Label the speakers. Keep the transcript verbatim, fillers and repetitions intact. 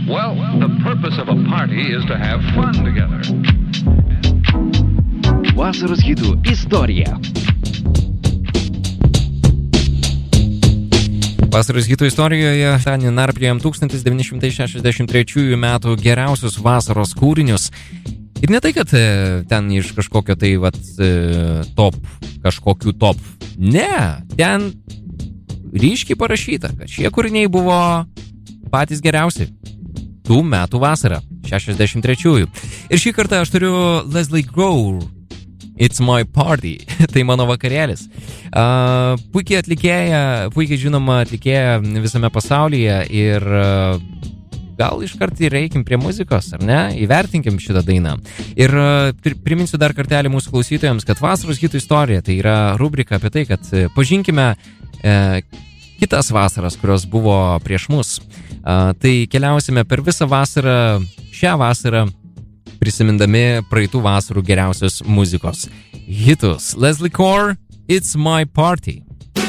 Speaker 1: Well, the purpose of a party is to have fun together.
Speaker 2: Vasaros hitų istorija. Vasaros hitų istorijoje ten narpliojam tūkstantis devyni šimtai šešiasdešimt trečiųjų metų geriausius vasaros kūrinius. Ir ne tai, kad ten iš kažkokio tai vat, top, kažkokių top. Ne, ten ryškiai parašyta, kad šie kūriniai buvo patys geriausi tų metų vasarą, šešiasdešimt trečiųjų. Ir šį kartą aš turiu Leslie Gore, It's My Party, tai mano vakarėlis. Uh, puikiai atlikėja, puikiai žinoma atlikėja visame pasaulyje ir uh, gal iškart ir reikim prie muzikos, ar ne? Įvertinkim šitą dainą. Ir uh, priminsiu dar kartelį mūsų klausytojams, kad Vasaros hitų istorija tai yra rubrika apie tai, kad uh, pažinkime uh, kitas vasaras, kurios buvo prieš mus. Uh, tai keliausime per visą vasarą, šią vasarą, prisimindami praeitų vasarų geriausios muzikos hitus. Leslie Gore, It's My Party.